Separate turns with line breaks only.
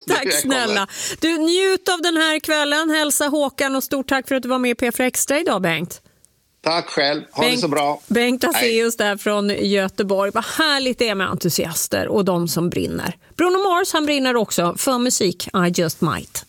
Tack snälla. Du, njut av den här kvällen. Hälsa Håkan och stort tack för att du var med i P4 Extra idag, Bengt.
Tack själv. Ha det så bra.
Bengt Aseus där från Göteborg. Vad härligt det är med entusiaster och de som brinner. Bruno Mars, han brinner också för musik. I just might.